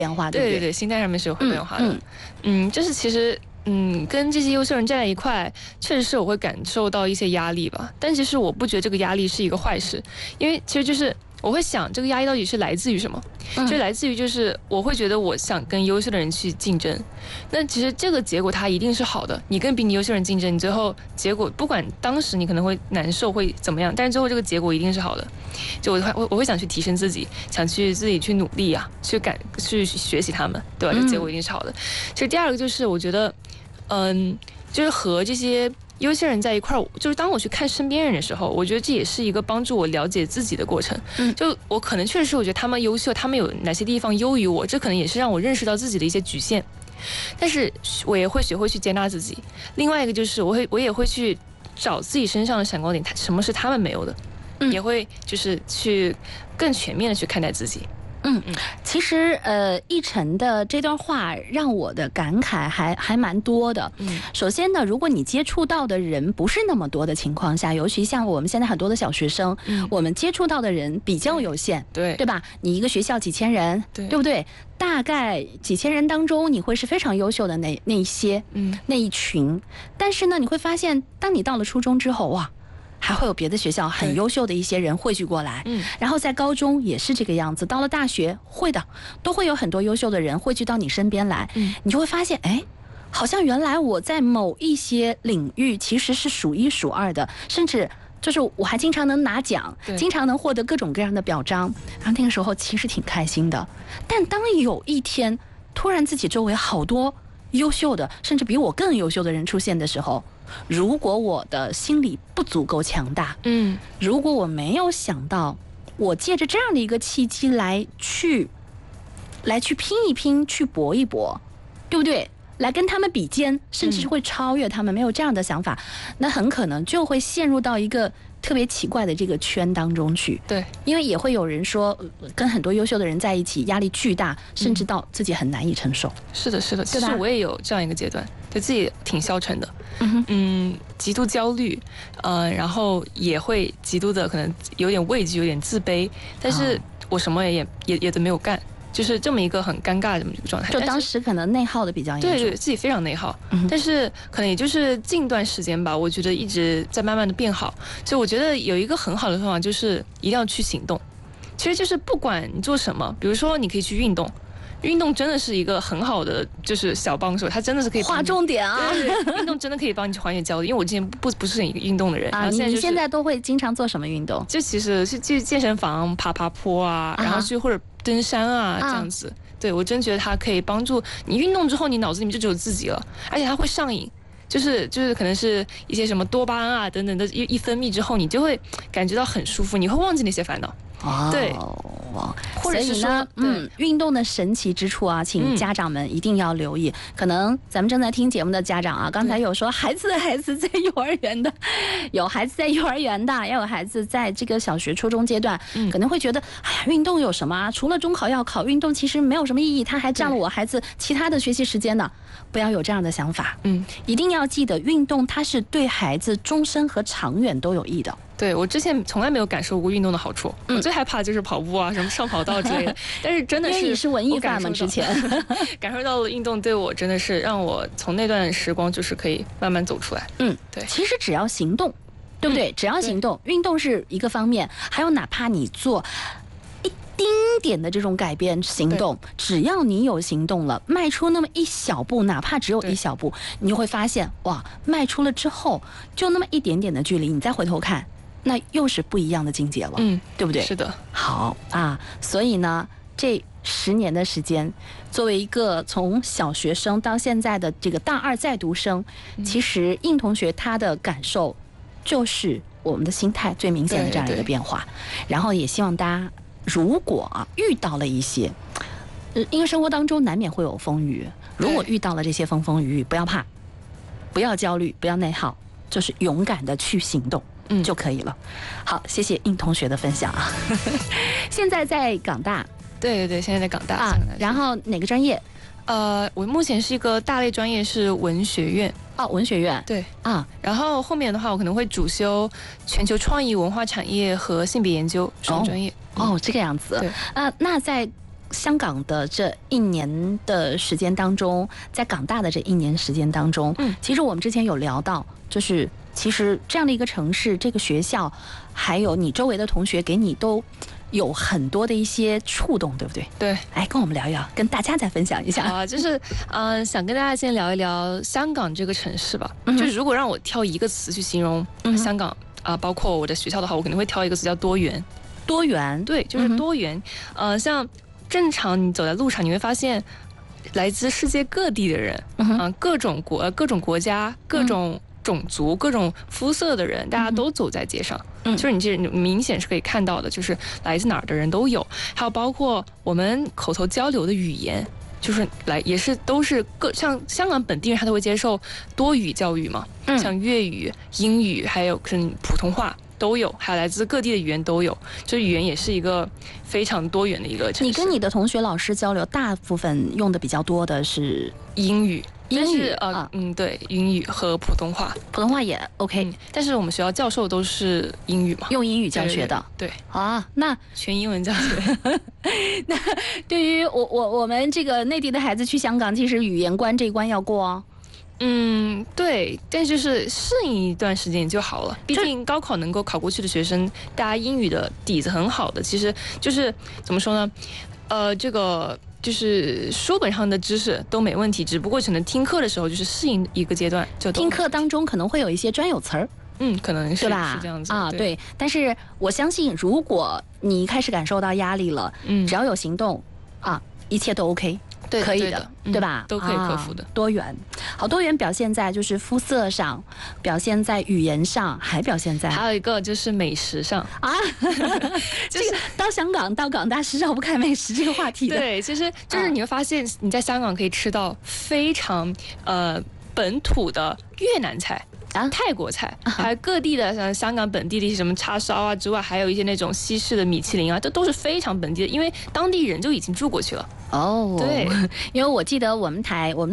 变化，对不对？ 对对对，心态上面是有会变化的。就是其实。跟这些优秀人站在一块，确实是我会感受到一些压力吧。但其实我不觉得这个压力是一个坏事，因为其实就是我会想，这个压力到底是来自于什么？就来自于就是我会觉得我想跟优秀的人去竞争，那其实这个结果它一定是好的。你跟比你优秀人竞争，你最后结果不管当时你可能会难受会怎么样，但是最后这个结果一定是好的。就我会想去提升自己，想去自己去努力啊，去学习他们，对吧？这结果一定是好的。其实第二个就是我觉得。就是和这些优秀人在一块儿，就是当我去看身边人的时候，我觉得这也是一个帮助我了解自己的过程。就我可能确实我觉得他们优秀，他们有哪些地方优于我，这可能也是让我认识到自己的一些局限。但是我也会学会去接纳自己。另外一个就是我也会去找自己身上的闪光点，什么是他们没有的，也会就是去更全面的去看待自己。 其实奕晨的这段话让我的感慨还蛮多的。首先呢，如果你接触到的人不是那么多的情况下，尤其像我们现在很多的小学生，我们接触到的人比较有限，对吧？你一个学校几千人，对不对？大概几千人当中，你会是非常优秀的那一些，那一群。但是呢，你会发现，当你到了初中之后，哇！还会有别的学校很优秀的一些人汇聚过来，然后在高中也是这个样子，到了大学会的，都会有很多优秀的人汇聚到你身边来，你就会发现，哎，好像原来我在某一些领域其实是数一数二的，甚至就是我还经常能拿奖，经常能获得各种各样的表彰，然后那个时候其实挺开心的。但当有一天突然自己周围好多优秀的，甚至比我更优秀的人出现的时候，如果我的心理不足够强大，如果我没有想到我借着这样的一个契机来去拼一拼，去搏一搏，对不对？来跟他们比肩，甚至会超越他们，没有这样的想法，那很可能就会陷入到一个特别奇怪的这个圈当中去。对，因为也会有人说，跟很多优秀的人在一起，压力巨大，甚至到自己很难以承受。是的，是的，其实我也有这样一个阶段，对自己挺消沉的，极度焦虑，然后也会极度的可能有点畏惧，有点自卑，但是我什么也都没有干。就是这么一个很尴尬的这么一个状态，就当时可能内耗的比较严重，对，自己非常内耗，但是可能也就是近段时间吧，我觉得一直在慢慢的变好。所以我觉得有一个很好的方法，就是一定要去行动。其实就是不管你做什么，比如说你可以去运动。运动真的是一个很好的就是小帮手，它真的是可以划重点啊！对，运动真的可以帮你去缓解焦虑。因为我之前不是一个运动的人啊，你现在都会经常做什么运动？就其实是去健身房爬坡啊，然后去或者登山啊这样子。对，我真觉得它可以帮助你运动之后，你脑子里面就只有自己了，而且它会上瘾。就是可能是一些什么多巴胺啊等等的一分泌之后，你就会感觉到很舒服，你会忘记那些烦恼。对，或者是说，运动的神奇之处啊，请家长们一定要留意。可能咱们正在听节目的家长啊，刚才有说孩子在幼儿园的，有孩子在幼儿园的，也有孩子在这个小学、初中阶段，可能会觉得，哎呀，运动有什么啊？除了中考要考，运动其实没有什么意义，它还占了我孩子其他的学习时间呢。不要有这样的想法，一定要记得，运动它是对孩子终身和长远都有益的。对，我之前从来没有感受过运动的好处，我最害怕就是跑步啊，什么上跑道之类的。但是真的是，因为你是文艺范嘛，之前感受到了运动对我真的是让我从那段时光就是可以慢慢走出来。对，其实只要行动，对不对？只要行动，运动是一个方面，还有哪怕你做一丁点的这种改变行动，只要你有行动了，迈出那么一小步，哪怕只有一小步，你就会发现，哇，迈出了之后，就那么一点点的距离，你再回头看，那又是不一样的境界了，对不对？是的。好啊，所以呢，这10年的时间，作为一个从小学生到现在的这个大2在读生，其实应同学他的感受就是我们的心态最明显的这样一个变化。然后也希望大家，如果遇到了一些，因为生活当中难免会有风雨，如果遇到了这些风风雨雨，不要怕，不要焦虑，不要内耗，就是勇敢的去行动。就可以了。好，谢谢应同学的分享啊。现在在港大，对，现在在港大啊。然后哪个专业？我目前是一个大类专业是文学院。文学院。对啊。然后后面的话，我可能会主修全球创意文化产业和性别研究这种专业。这个样子。对。那在香港的这1年的时间当中，在港大的这1年时间当中，其实我们之前有聊到，就是其实这样的一个城市，这个学校，还有你周围的同学给你都有很多的一些触动，对不对？ 对， 来跟我们聊一聊，跟大家再分享一下啊，就是想跟大家先聊一聊香港这个城市吧。就是如果让我挑一个词去形容香港包括我的学校的话，我肯定会挑一个词叫多元。 多元， 对，就是多元。像正常你走在路上，你会发现来自世界各地的人，各种国家、各种种族、各种肤色的人，大家都走在街上。就是你这明显是可以看到的，就是来自哪儿的人都有。还有包括我们口头交流的语言，就是也是都是像香港本地人，他都会接受多语教育嘛，像粤语、英语，还有可能普通话。都有，还有来自各地的语言都有，就语言也是一个非常多元的一个城市。 你跟你的同学、老师交流，大部分用的比较多的是英语， 英语对，英语和普通话， 普通话也 OK， 但是我们学校教授都是英语嘛， 用英语教学的， 对啊，那全英文教学。 那对于我们这个内地的孩子去香港，其实语言关这一关要过哦。 对，但就是适应一段时间就好了。毕竟高考能够考过去的学生，大家英语的底子很好的，其实就是怎么说呢？这个就是书本上的知识都没问题，只不过可能听课的时候就是适应一个阶段，就听课当中可能会有一些专有词儿。 可能是对吧？ 是这样子啊，对。但是我相信，如果你一开始感受到压力了，只要有行动啊，一切都 OK。 对， 可以的，对吧？ 都可以克服的。 多元，好，多元表现在就是肤色上，表现在语言上，还表现在还有一个就是美食上啊。这个到香港到港大是绕不开美食这个话题的。 对，其实就是你会发现你在香港可以吃到非常本土的越南菜。泰国菜，还有各地的像香港本地的一些什么叉烧啊之外，还有一些那种西式的米其林啊，这都是非常本地的，因为当地人就已经住过去了。 哦， 对， 因为我记得我们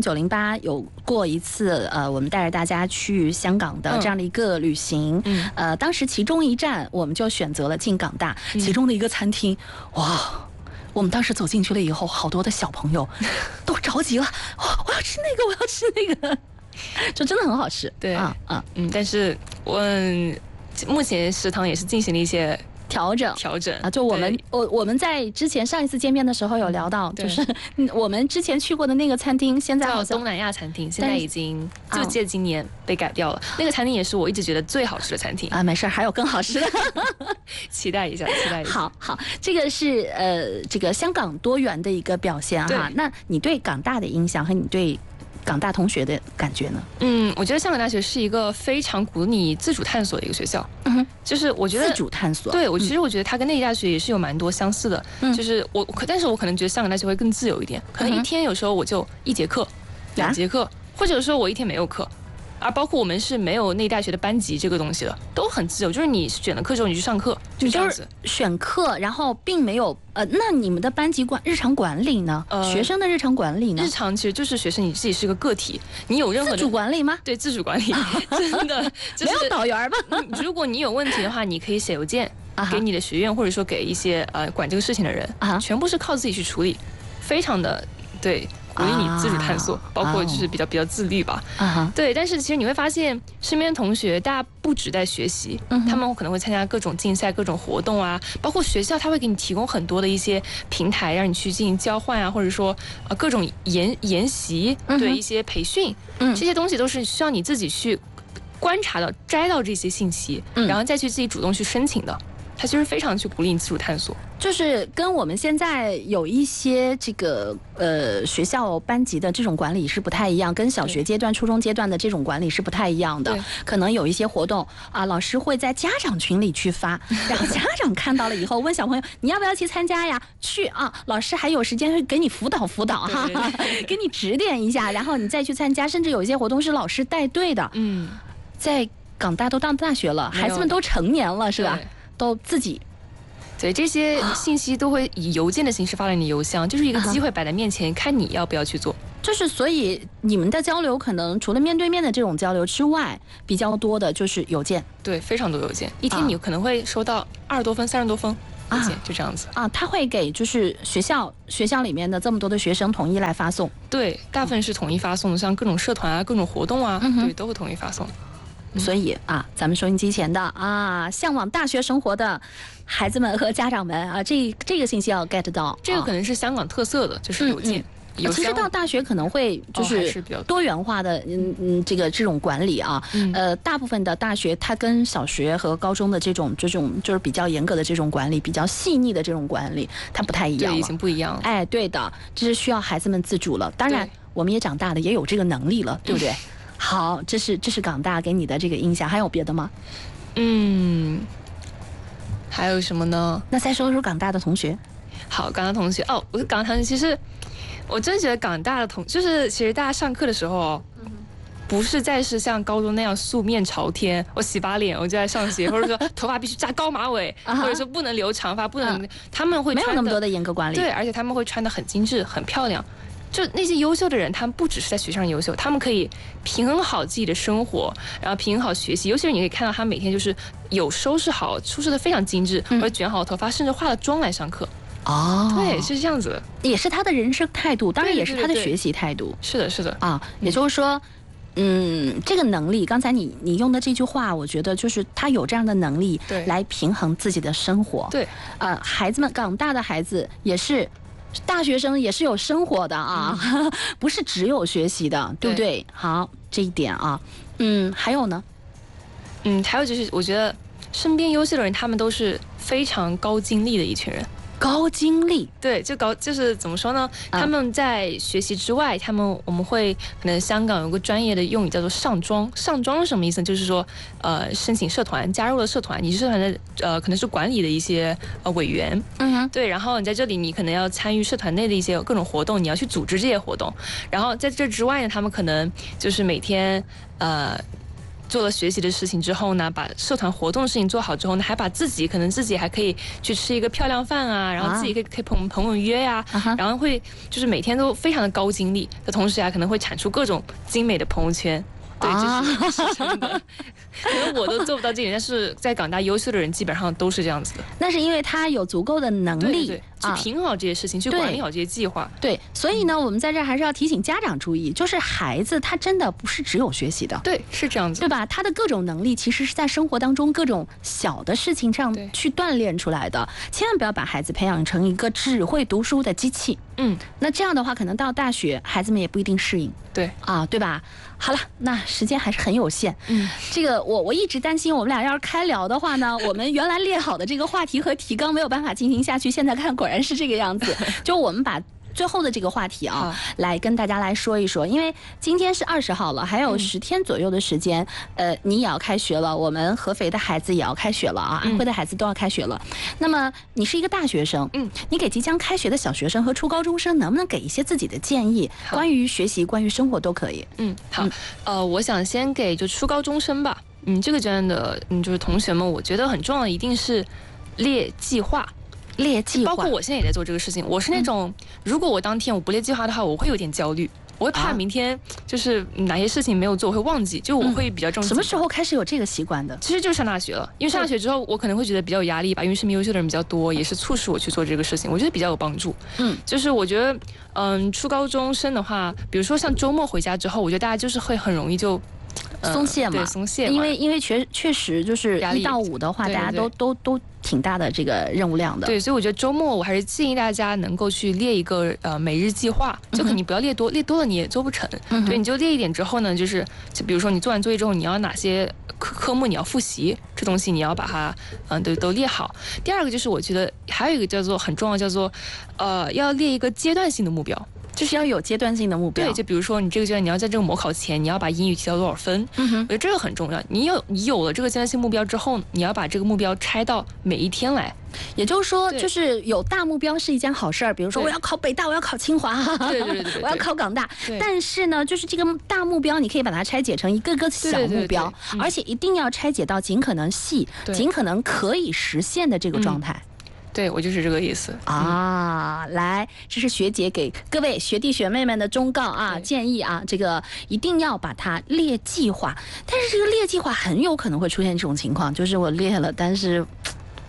908有过一次，我们带着大家去香港的这样的一个旅行，当时其中一站我们就选择了进港大，其中的一个餐厅，哇。我们当时走进去了以后，好多的小朋友都着急了，我要吃那个，我要吃那个。就真的很好吃， 对但是我目前食堂也是进行了一些调整啊。就我们在之前上一次见面的时候有聊到，就是我们之前去过的那个餐厅，现在好像叫东南亚餐厅，现在已经就借今年被改掉了。那个餐厅也是我一直觉得最好吃的餐厅啊。没事，还有更好吃的， 期待一下。 好，这个是这个香港多元的一个表现哈。那你对港大的印象和你对港大同学的感觉呢？ 我觉得香港大学是一个非常鼓励你自主探索的一个学校。就是我觉得自主探索， 对其实我觉得它跟内地大学也是有蛮多相似的。就是但是我可能觉得香港大学会更自由一点，可能一天有时候我就1节课、2节课，或者说我一天没有课。而包括我们是没有内地大学的班级这个东西的，都很自由，就是你选了课之后你去上课，就这样子。 选课，然后并没有那你们的班级日常管理呢？学生的日常管理呢？ 日常其实就是学生你自己是个个体，你有任何的自主管理吗？ 对，自主管理，真的没有导员吧？ 如果你有问题的话，你可以写邮件给你的学院，或者说给一些管这个事情的人，全部是靠自己去处理，非常的对。鼓励你自主探索，包括就是比较自律吧。对，但是其实你会发现，身边的同学大家不只在学习，他们可能会参加各种竞赛、各种活动啊，包括学校他会给你提供很多的一些平台，让你去进行交换啊，或者说各种研习，对一些培训，这些东西都是需要你自己去观察到、摘到这些信息，然后再去自己主动去申请的。它其实非常去鼓励你自主探索， 就是跟我们现在有一些这个学校班级的这种管理是不太一样，跟小学阶段、初中阶段的这种管理是不太一样的。可能有一些活动啊，老师会在家长群里去发，然后家长看到了以后问小朋友你要不要去参加呀？去啊，老师还有时间会给你辅导哈，给你指点一下，然后你再去参加，甚至有一些活动是老师带队的。在港大都上大学了，孩子们都成年了，是吧？都自己， 对这些信息都会以邮件的形式发到你的邮箱，就是一个机会摆在面前，看你要不要去做。 就是所以你们的交流可能除了面对面的这种交流之外，比较多的就是邮件。 对，非常多邮件，一天你可能会收到20多封、30多封。 邮件，就这样子啊。他会给就是学校里面的这么多的学生统一来发送？ 对，大部分是统一发送的，像各种社团啊、各种活动啊，对，都会统一发送。 所以啊，咱们收音机前的啊，向往大学生活的孩子们和家长们啊，这个信息要 get 到。 这个可能是香港特色的，就是邮件。 其实到大学可能会就是多元化的，这种管理啊，大部分的大学它跟小学和高中的这种就是比较严格的这种管理，比较细腻的这种管理，它不太一样了， 已经不一样了。 哎，对的，这是需要孩子们自主了。当然，我们也长大了，也有这个能力了，对不对？好，这是港大给你的这个印象，还有别的吗？ 还有什么呢？ 那再说说港大的同学。 好，港大同学哦，我是港大同学，其实。我真觉得港大的就是其实大家上课的时候，不是再是像高中那样素面朝天，我洗把脸我就在上学，或者说头发必须扎高马尾，或者说不能留长发，不能，他们会没有那么多的严格管理， 对，而且他们会穿得很精致、很漂亮。就那些优秀的人，他们不只是在学上优秀，他们可以平衡好自己的生活，然后平衡好学习。尤其是你可以看到他每天就是有收拾好、梳拾得非常精致，或者卷好头发，甚至化了妆来上课。 哦， 对，是这样子的， 也是他的人生态度，当然也是他的学习态度。 是的，是的啊，也就是说，这个能力，刚才你用的这句话，我觉得就是他有这样的能力来平衡自己的生活。 对， 孩子们，港大的孩子也是大学生，也是有生活的啊，不是只有学习的，对不对？好，这一点啊，还有呢？ 还有就是，我觉得身边优秀的人，他们都是非常高精力的一群人。 高精力， 对，就是怎么说呢？他们在学习之外，我们会可能香港有个专业的用语叫做上妆。上妆是什么意思呢？就是说，申请社团，加入了社团，你是社团的可能是管理的一些委员，对，然后你在这里，你可能要参与社团内的一些各种活动，你要去组织这些活动。然后在这之外呢，他们可能就是每天做了学习的事情之后呢，把社团活动的事情做好之后呢，还把自己还可以去吃一个漂亮饭啊，然后自己可以朋友约呀，然后会就是每天都非常的高精力的同时可能会产出各种精美的朋友圈。对，这是真的。可能我都做不到这点，但是在港大优秀的人基本上都是这样子的。 那是因为他有足够的能力， 对，去平衡好这些事情，去管理好这些计划。 对，所以呢，我们在这儿还是要提醒家长注意，就是孩子他真的不是只有学习的， 对，是这样子， 对吧？他的各种能力其实是在生活当中各种小的事情上去锻炼出来的。千万不要把孩子培养成一个只会读书的机器。那这样的话，可能到大学孩子们也不一定适应。 对啊，对吧？好了，那时间还是很有限。这个我一直担心，我们俩要是开聊的话呢，我们原来列好的这个话题和提纲没有办法进行下去。现在看果然是这个样子，就我们把最后的这个话题啊，来跟大家来说一说，因为今天是20号了，还有10天左右的时间，你也要开学了，我们合肥的孩子也要开学了啊，安徽的孩子都要开学了。那么你是一个大学生，你给即将开学的小学生和初高中生，能不能给一些自己的建议，关于学习、关于生活都可以？ 好，我想先给就初高中生吧，这个阶段的就是同学们，我觉得很重要的一定是列计划。包括我现在也在做这个事情。我是那种，如果我当天我不列计划的话，我会有点焦虑，我会怕明天就是哪些事情没有做，我会忘记，就我会比较重视。 什么时候开始有这个习惯的？ 其实就是上大学了，因为上大学之后，我可能会觉得比较有压力吧，因为身边优秀的人比较多，也是促使我去做这个事情，我觉得比较有帮助。就是我觉得，初高中生的话，比如说像周末回家之后，我觉得大家就是会很容易就。 松懈嘛， 对，松懈嘛， 因为确实就是1到5的话，大家都挺大的这个任务量的。 对，所以我觉得周末我还是建议大家能够去列一个每日计划，就可能你不要列多，列多了你也做不成。对，你就列一点之后呢，就比如说你做完作业之后，你要哪些科目你要复习，这东西你要把它都列好。第二个就是我觉得还有一个叫做很重要，叫做要列一个阶段性的目标。 就是要有阶段性的目标， 对，就比如说你这个阶段你要在这个模考前你要把英语提到多少分，我觉得这个很重要。你有了这个阶段性目标之后，你要把这个目标拆到每一天来。 也就是说，就是有大目标是一件好事儿，比如说我要考北大，我要考清华， 对， 我要考港大。但是呢，就是这个大目标，你可以把它拆解成一个个小目标，而且一定要拆解到尽可能细、尽可能可以实现的这个状态。 对，我就是这个意思啊！来，这是学姐给各位学弟学妹们的忠告啊，建议啊，这个一定要把它列计划。但是这个列计划很有可能会出现这种情况，就是我列了，但是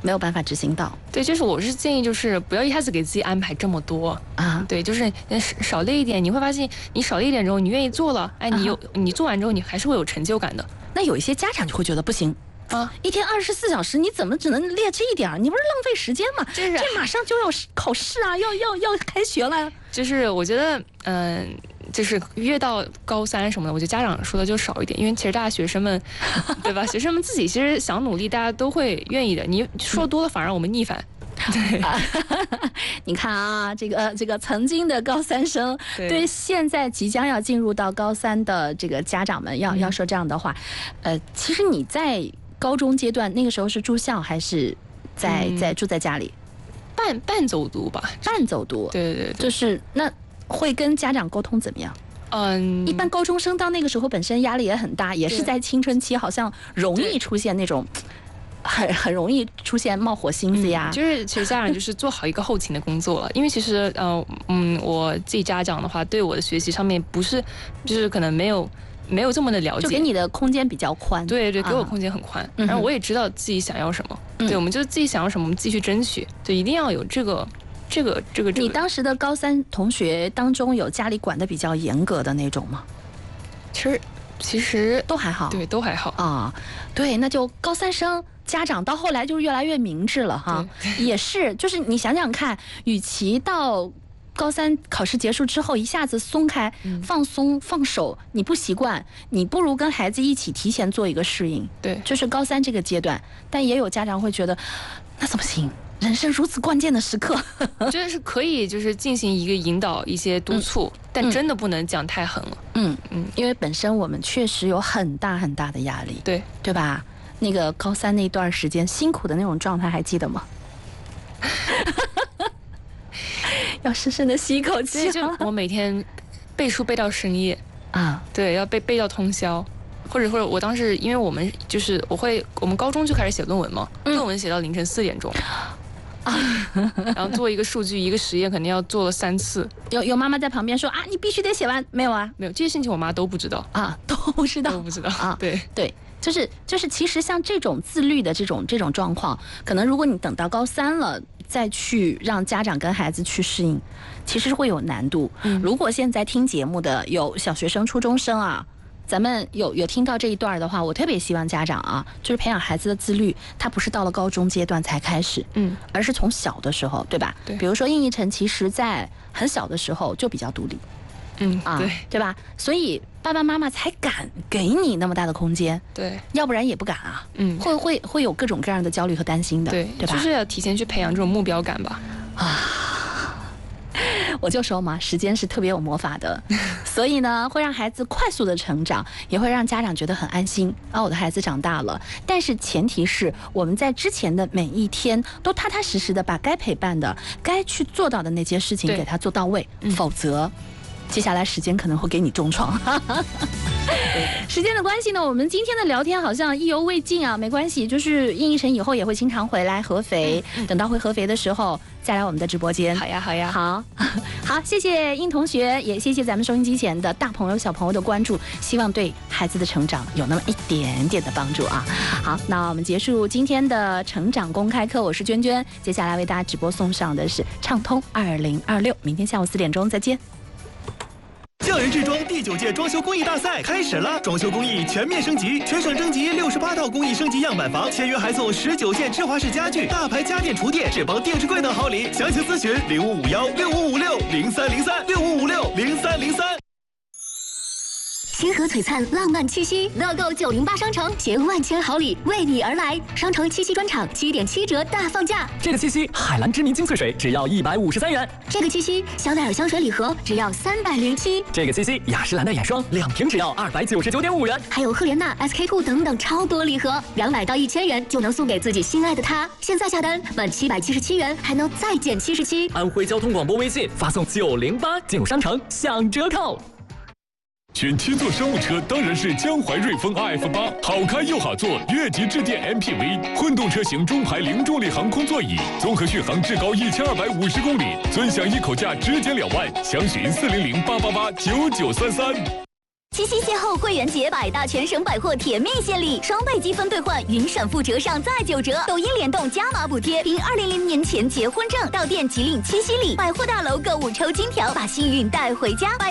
没有办法执行到。 对，就是我是建议，就是不要一下子给自己安排这么多啊。对，就是少累一点，你会发现你少累一点之后，你愿意做了，哎，你做完之后，你还是会有成就感的。 那有一些家长就会觉得不行。一天24小时，你怎么只能练这一点？你不是浪费时间吗？这马上就要考试啊，要开学了。 就是我觉得，就是越到高3什么的，我觉得家长说的就少一点，因为其实大家学生们，对吧？学生们自己其实想努力，大家都会愿意的。你说多了，反而我们逆反。对， 你看啊，这个曾经的高3生，对现在即将要进入到高3的这个家长们要说这样的话，其实你在高中阶段那个时候是住校还是在住在家里？ 半走读吧， 半走读。对，就是那会跟家长沟通怎么样？一般高中生到那个时候本身压力也很大，也是在青春期，好像容易出现那种。很容易出现冒火星子呀， 就是其实家长就是做好一个后勤的工作了，因为其实我自己家长的话，对我的学习上面不是，就是可能没有这么的了解， 就给你的空间比较宽， 对，给我空间很宽，然后我也知道自己想要什么，对，我们就是自己想要什么，我们自己去争取，对，一定要有这个。你当时的高3同学当中有家里管得比较严格的那种吗？ 其实都还好， 对，都还好啊。对，那就高3生家长到后来就越来越明智了哈。也是，就是你想想看，与其到高3考试结束之后一下子松开、放松、放手，你不习惯，你不如跟孩子一起提前做一个适应。 对， 就是高3这个阶段，但也有家长会觉得，那怎么行？人生如此关键的时刻， 我觉得是可以，就是进行一个引导、一些督促，但真的不能讲太狠了。 因为本身我们确实有很大很大的压力，对吧？那个高3那段时间辛苦的那种状态，还记得吗？要深深的吸一口气。 就我每天背书背到深夜啊，对，要背到通宵。或者我当时，因为我们就是我们高中就开始写论文嘛，论文写到凌晨4点钟。然后做一个数据一个实验，肯定要做了3次。 有妈妈在旁边说啊，你必须得写完，没有啊？ 没有，这些事情我妈都不知道啊，都不知道啊。对， 就是，其实像这种自律的这种状况，可能如果你等到高3了再去让家长跟孩子去适应，其实会有难度。如果现在听节目的有小学生、初中生啊。咱们有听到这一段的话，我特别希望家长啊，就是培养孩子的自律，他不是到了高中阶段才开始，而是从小的时候，对吧？ 对。 比如说应逸晨，其实在很小的时候就比较独立，对吧？所以爸爸妈妈才敢给你那么大的空间， 对， 要不然也不敢啊，会有各种各样的焦虑和担心的， 对吧？ 就是要提前去培养这种目标感吧， 我就说嘛，时间是特别有魔法的，所以呢，会让孩子快速的成长，也会让家长觉得很安心啊，我的孩子长大了。但是前提是我们在之前的每一天都踏踏实实的把该陪伴的、该去做到的那些事情给他做到位，否则接下来时间可能会给你重创。时间的关系呢，我们今天的聊天好像意犹未尽啊，没关系，就是应逸晨以后也会经常回来合肥，等到会合肥的时候再来我们的直播间。 好呀， 好，谢谢应同学，也谢谢咱们收音机前的大朋友小朋友的关注，希望对孩子的成长有那么一点点的帮助啊。好，那我们结束今天的成长公开课，我是娟娟，接下来为大家直播送上的是畅通2026，明天下午4点钟再见。 匠人制装第9届装修工艺大赛开始了，装修工艺全面升级，全省征集68套工艺升级样板房，签约还送19件智华式家具、大牌家电厨电、智邦定制柜等好礼。详情咨询05516556030365560303。 星河璀璨，浪漫七夕，乐购908商城携万千好礼为你而来。商城七夕专场7.7折大放价。 这个七夕，海蓝之谜精粹水只要153元。 这个七夕，香奈儿香水礼盒只要307。 这个七夕，雅诗兰黛眼霜2瓶只要299.5元。 还有赫莲娜、SK-2等等超多礼盒，200到1000元就能送给自己心爱的他。现在下单满777元还能再减77。 安徽交通广播微信发送908进入商城享折扣。 选7座商务车当然是江淮瑞风 RF8，好开又好坐，越级致电 MPV， 混动车型中排零重力航空座椅，综合续航至高1250公里，尊享一口价直减2万，详询40088899933。 七夕邂逅会员节，100大全省百货甜蜜献礼，双倍积分兑换，云闪付折上再9折。抖音联动加码补贴，凭2000年前结婚证到店即领七夕礼。百货大楼购物抽金条，把幸运带回家。